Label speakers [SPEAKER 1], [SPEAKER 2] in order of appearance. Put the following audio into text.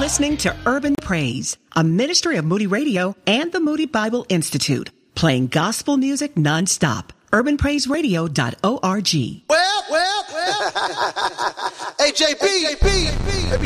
[SPEAKER 1] listening to Urban Praise, a ministry of Moody Radio and the Moody Bible Institute, playing gospel music nonstop. UrbanPraiseRadio.org.
[SPEAKER 2] Well. Hey, JB.